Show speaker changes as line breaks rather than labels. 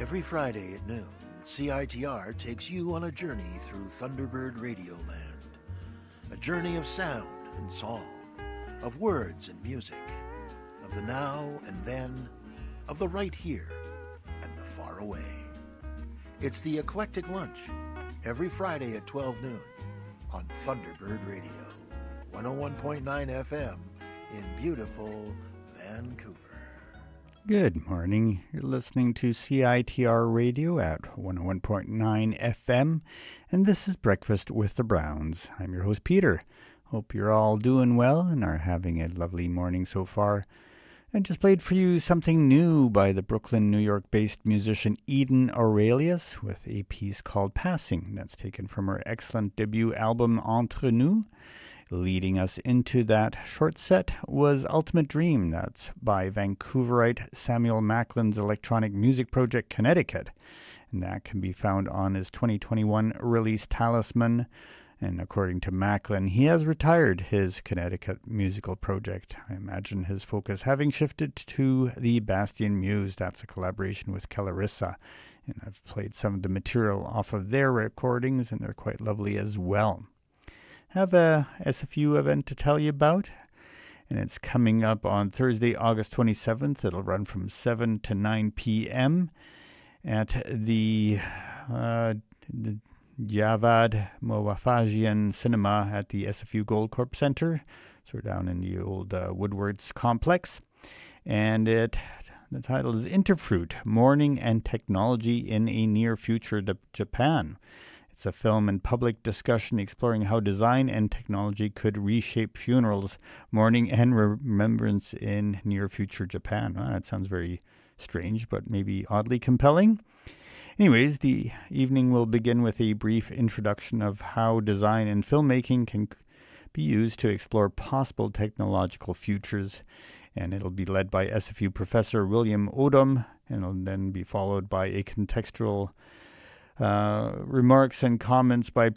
Every Friday at noon, CITR takes you on a journey through Thunderbird Radio Land. A journey of sound and song, of words and music, of the now and then, of the right here and the far away. It's the Eclectic Lunch, every Friday at 12 noon on Thunderbird Radio, 101.9 FM in beautiful Vancouver.
Good morning. You're listening to CITR Radio at 101.9 FM, and this is Breakfast with the Browns. I'm your host, Peter. Hope you're all doing well and are having a lovely morning so far. I just played for you something new by the Brooklyn, New York-based musician Eden Aurelius with a piece called Passing. That's taken from her excellent debut album Entre Nous. Leading us into that short set was Ultimate Dream. That's by Vancouverite Samuel Macklin's electronic music project Connecticut. And that can be found on his 2021 release Talisman. And according to Macklin, he has retired his Connecticut musical project. I imagine his focus having shifted to the Bastion Muse. That's a collaboration with Kellarissa. And I've played some of the material off of their recordings, and they're quite lovely as well. Have a SFU event to tell you about, and it's coming up on Thursday, August 27th. It'll run from 7 to 9 p.m. at the Javad Mowafajian Cinema at the SFU Goldcorp Center. So we're down in the old Woodwards complex. And the title is Interfruit, Mourning and Technology in a Near Future Japan. It's a film and public discussion exploring how design and technology could reshape funerals, mourning, and remembrance in near future Japan. Well, that sounds very strange, but maybe oddly compelling. Anyways, the evening will begin with a brief introduction of how design and filmmaking can be used to explore possible technological futures. And it'll be led by SFU Professor William Odom, and it'll then be followed by a contextual remarks and comments by